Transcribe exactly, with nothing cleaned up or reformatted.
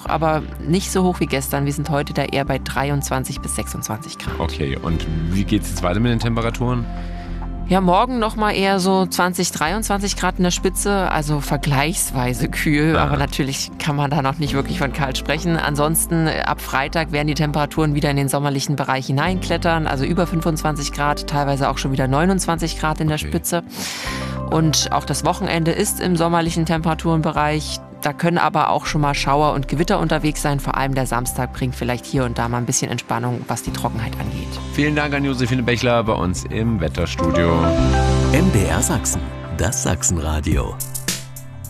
aber nicht so hoch wie gestern. Wir sind heute da eher bei dreiundzwanzig bis sechsundzwanzig Grad. Okay, und wie geht es jetzt weiter mit den Temperaturen? Ja, morgen nochmal eher so zwanzig, dreiundzwanzig Grad in der Spitze, also vergleichsweise kühl, Ja. aber natürlich kann man da noch nicht wirklich von kalt sprechen. Ansonsten ab Freitag werden die Temperaturen wieder in den sommerlichen Bereich hineinklettern, also über fünfundzwanzig Grad, teilweise auch schon wieder neunundzwanzig Grad in der Okay. Spitze. Und auch das Wochenende ist im sommerlichen Temperaturenbereich. Da können aber auch schon mal Schauer und Gewitter unterwegs sein. Vor allem der Samstag bringt vielleicht hier und da mal ein bisschen Entspannung, was die Trockenheit angeht. Vielen Dank an Josephine Bechler bei uns im Wetterstudio. M D R Sachsen, das Sachsenradio.